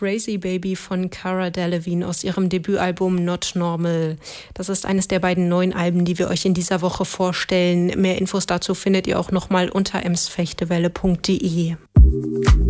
Crazy Baby von Cara Delevingne aus ihrem Debütalbum Not Normal. Das ist eines der beiden neuen Alben, die wir euch in dieser Woche vorstellen. Mehr Infos dazu findet ihr auch nochmal unter emsfechtewelle.de.